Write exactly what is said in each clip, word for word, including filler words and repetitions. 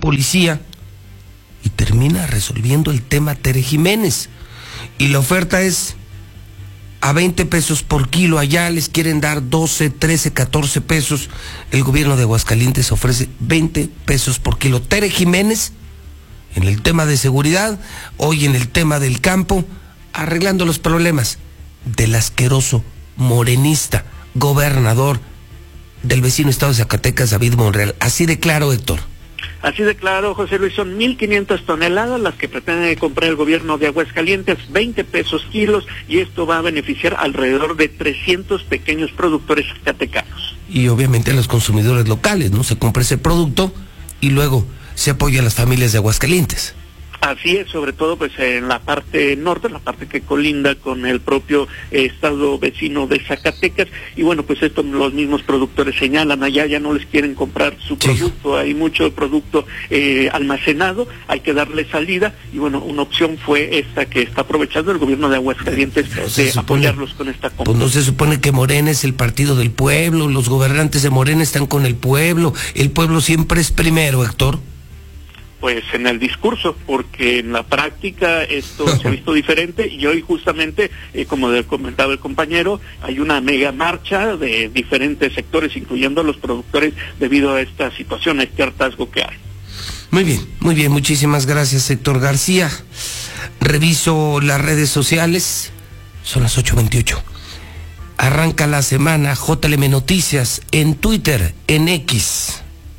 policía y termina resolviendo el tema Tere Jiménez. Y la oferta es a veinte pesos por kilo, allá les quieren dar doce, trece, catorce pesos. El gobierno de Aguascalientes ofrece veinte pesos por kilo. Tere Jiménez, en el tema de seguridad, hoy en el tema del campo, arreglando los problemas del asqueroso morenista, gobernador del vecino estado de Zacatecas, David Monreal. Así de claro, Héctor. Así de claro, José Luis, son mil quinientas toneladas las que pretende comprar el gobierno de Aguascalientes, veinte pesos kilos, y esto va a beneficiar alrededor de trescientos pequeños productores zacatecanos. Y obviamente a los consumidores locales, ¿no? Se compra ese producto y luego se apoya a las familias de Aguascalientes. Así es, sobre todo pues en la parte norte, la parte que colinda con el propio eh, estado vecino de Zacatecas, y bueno, pues esto los mismos productores señalan, allá ya no les quieren comprar su producto, sí. Hay mucho producto eh, almacenado, hay que darle salida, y bueno, una opción fue esta que está aprovechando el gobierno de Aguascalientes no de supone, apoyarlos con esta compra. Pues no se supone que Morena es el partido del pueblo, los gobernantes de Morena están con el pueblo, el pueblo siempre es primero, Héctor. Pues en el discurso, porque en la práctica esto se ha visto diferente, y hoy justamente, eh, como comentaba el compañero, hay una mega marcha de diferentes sectores, incluyendo a los productores, debido a esta situación, a este hartazgo que hay. Muy bien, muy bien, muchísimas gracias, Héctor García. Reviso las redes sociales, son las ocho veintiocho. Arranca la semana J L M Noticias en Twitter, en X.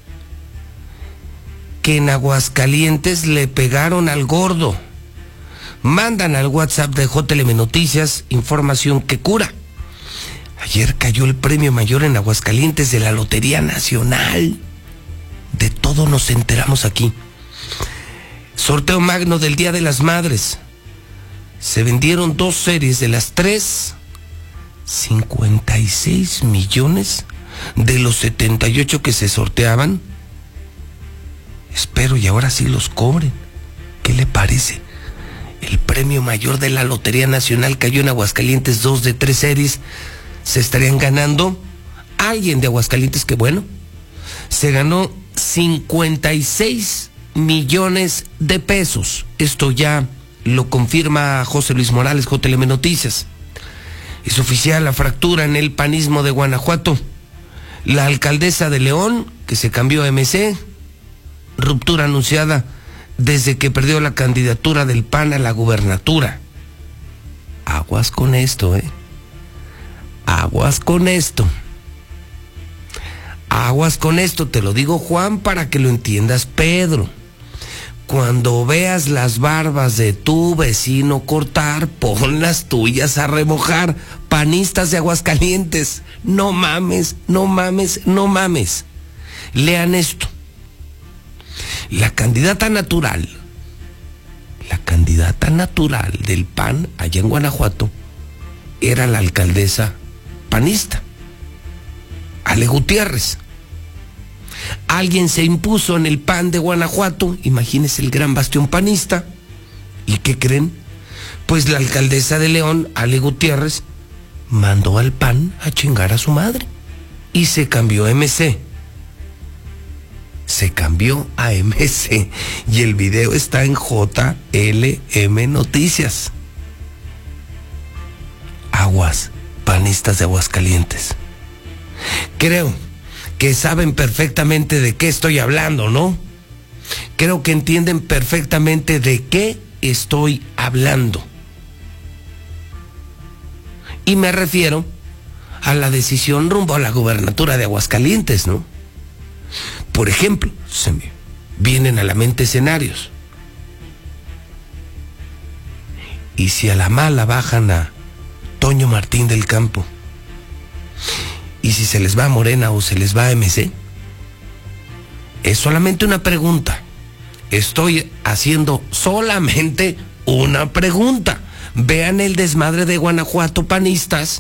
Que en Aguascalientes le pegaron al gordo. Mandan al WhatsApp de J L M Noticias información que cura. Ayer cayó el premio mayor en Aguascalientes de la Lotería Nacional. De todo nos enteramos aquí. Sorteo magno del Día de las Madres. Se vendieron dos series de las tres. cincuenta y seis millones de los setenta y ocho que se sorteaban. Espero y ahora sí los cobren. ¿Qué le parece? El premio mayor de la Lotería Nacional cayó en Aguascalientes, dos de tres series. Se estarían ganando alguien de Aguascalientes, que bueno, se ganó cincuenta y seis millones de pesos. Esto ya lo confirma José Luis Morales, J L M Noticias. Es oficial la fractura en el panismo de Guanajuato. La alcaldesa de León, que se cambió a M C, ruptura anunciada desde que perdió la candidatura del P A N a la gubernatura. Aguas con esto, ¿eh? Aguas con esto. Aguas con esto, te lo digo, Juan, para que lo entiendas, Pedro. Cuando veas las barbas de tu vecino cortar, pon las tuyas a remojar. Panistas de Aguascalientes, no mames, no mames, no mames. Lean esto. La candidata natural, la candidata natural del P A N allá en Guanajuato era la alcaldesa panista, Ale Gutiérrez. Alguien se impuso en el P A N de Guanajuato, imagínense el gran bastión panista, ¿y qué creen? Pues la alcaldesa de León, Ale Gutiérrez, mandó al P A N a chingar a su madre y se cambió a M C. Se cambió a M C y el video está en J L M Noticias. Aguas, panistas de Aguascalientes. Creo que saben perfectamente de qué estoy hablando, ¿no? Creo que entienden perfectamente de qué estoy hablando. Y me refiero a la decisión rumbo a la gubernatura de Aguascalientes, ¿no? Por ejemplo, se me vienen a la mente escenarios. ¿Y si a la mala bajan a Toño Martín del Campo? ¿Y si se les va a Morena o se les va a M C? Es solamente una pregunta. Estoy haciendo solamente una pregunta. Vean el desmadre de Guanajuato, panistas,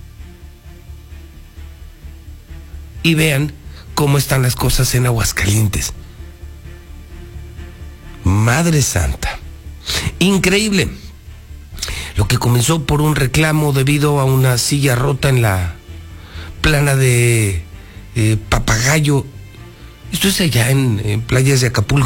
y vean cómo están las cosas en Aguascalientes. Madre Santa. Increíble. Lo que comenzó por un reclamo debido a una silla rota en la plana de eh, Papagayo. Esto es allá en, en playas de Acapulco.